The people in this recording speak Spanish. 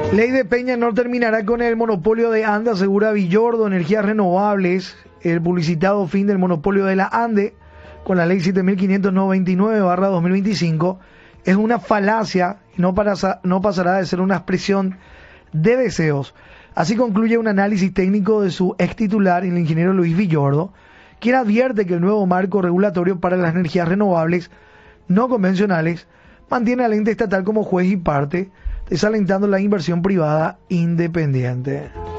Ley de Peña no terminará con el monopolio de ANDE, asegura Villordo. Energías Renovables, el publicitado fin del monopolio de la ANDE con la ley 7599/2025 es una falacia y no pasará de ser una expresión de deseos. Así concluye un análisis técnico de su ex titular, el ingeniero Luis Villordo, quien advierte que el nuevo marco regulatorio para las energías renovables no convencionales mantiene al ente estatal como juez y parte, desalentando la inversión privada independiente.